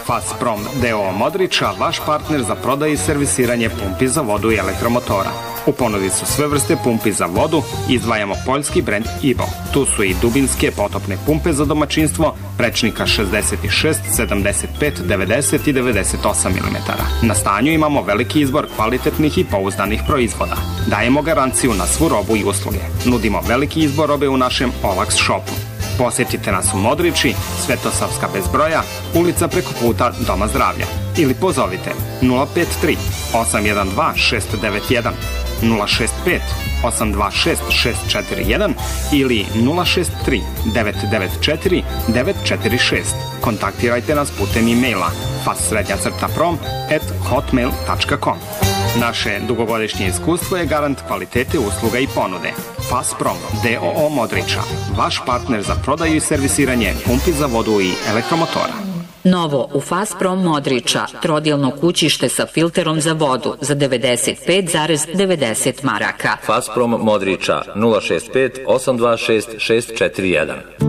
Fasprom D.O.O. Modriča, vaš partner za prodaju i servisiranje pumpi za vodu i elektromotora. U ponudi su sve vrste pumpi za vodu, izdvajamo poljski brend Ivo. Tu su i dubinske potopne pumpe za domaćinstvo, prečnika 66, 75, 90 i 98 mm. Na stanju imamo veliki izbor kvalitetnih i pouzdanih proizvoda. Dajemo garanciju na svu robu i usluge. Nudimo veliki izbor robe u našem Olax shopu. Posjetite nas u Modriči, Svetosavska bez broja, ulica preko puta Doma zdravlja. Ili pozovite 053 812 691, 065 826 641 ili 063 994 946. Kontaktirajte nas putem e-maila fas_prom@hotmail.com. Naše dugogodišnje iskustvo je garant kvalitete usluga i ponude. Fasprom D.O.O. Modriča, vaš partner za prodaju i servisiranje pumpi za vodu i elektromotora. Novo u Fasprom Modriča, trodjelno kućište sa filterom za vodu za 95,90 maraka. Fasprom Modriča 065 826 641.